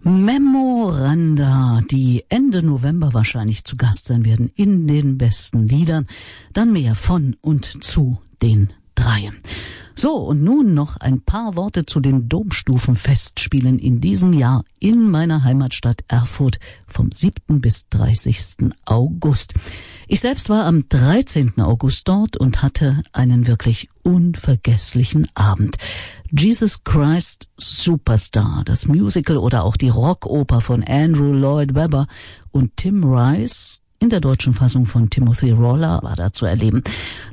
Memoranda, die Ende November wahrscheinlich zu Gast sein werden in den besten Liedern. Dann mehr von und zu den Dreien. So, und nun noch ein paar Worte zu den Domstufenfestspielen in diesem Jahr in meiner Heimatstadt Erfurt vom 7. bis 30. August. Ich selbst war am 13. August dort und hatte einen wirklich unvergesslichen Abend. Jesus Christ Superstar, das Musical oder auch die Rockoper von Andrew Lloyd Webber und Tim Rice, in der deutschen Fassung von Timothy Roller, war da zu erleben.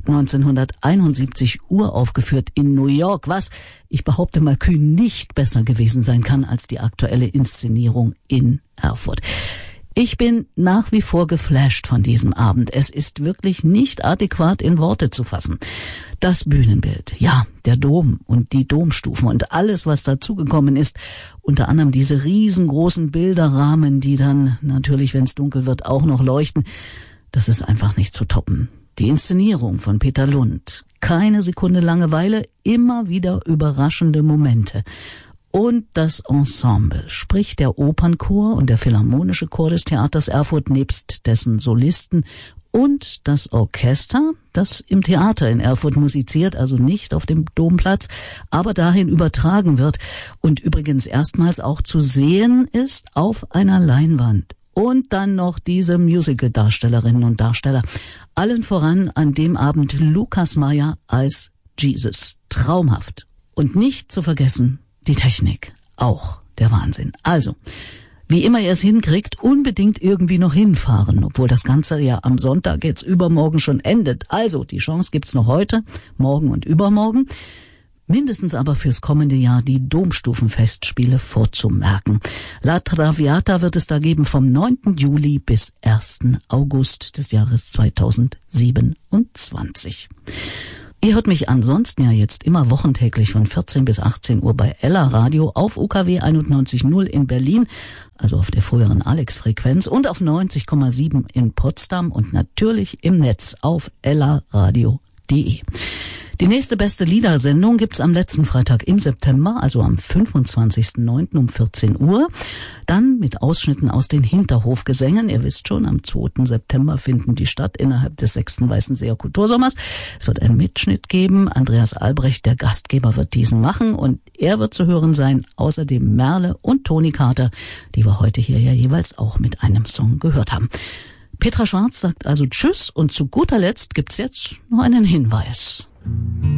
1971 uraufgeführt in New York, was, ich behaupte mal kühn, nicht besser gewesen sein kann als die aktuelle Inszenierung in Erfurt. Ich bin nach wie vor geflasht von diesem Abend. Es ist wirklich nicht adäquat in Worte zu fassen. Das Bühnenbild, ja, der Dom und die Domstufen und alles, was dazugekommen ist, unter anderem diese riesengroßen Bilderrahmen, die dann natürlich, wenn es dunkel wird, auch noch leuchten, das ist einfach nicht zu toppen. Die Inszenierung von Peter Lund, keine Sekunde Langeweile, immer wieder überraschende Momente. Und das Ensemble, sprich der Opernchor und der Philharmonische Chor des Theaters Erfurt nebst dessen Solisten und das Orchester, das im Theater in Erfurt musiziert, also nicht auf dem Domplatz, aber dahin übertragen wird und übrigens erstmals auch zu sehen ist auf einer Leinwand. Und dann noch diese Musical-Darstellerinnen und Darsteller. Allen voran an dem Abend Lukas Meyer als Jesus. Traumhaft. Und nicht zu vergessen, die Technik, auch der Wahnsinn. Also, wie immer ihr es hinkriegt, unbedingt irgendwie noch hinfahren, obwohl das Ganze ja am Sonntag jetzt übermorgen schon endet. Also, die Chance gibt's noch heute, morgen und übermorgen. Mindestens aber fürs kommende Jahr die Domstufenfestspiele vorzumerken. La Traviata wird es da geben vom 9. Juli bis 1. August des Jahres 2027. Ihr hört mich ansonsten ja jetzt immer wochentäglich von 14 bis 18 Uhr bei Ella Radio auf UKW 91.0 in Berlin, also auf der früheren Alex-Frequenz, und auf 90,7 in Potsdam und natürlich im Netz auf ellaradio.de. Die nächste beste Liedersendung gibt's am letzten Freitag im September, also am 25.09. um 14 Uhr. Dann mit Ausschnitten aus den Hinterhofgesängen. Ihr wisst schon, am 2. September finden die statt innerhalb des 6. Weißenseer Kultursommers. Es wird einen Mitschnitt geben. Andreas Albrecht, der Gastgeber, wird diesen machen und er wird zu hören sein. Außerdem Merle und Toni Carter, die wir heute hier ja jeweils auch mit einem Song gehört haben. Petra Schwarz sagt also Tschüss und zu guter Letzt gibt's jetzt noch einen Hinweis.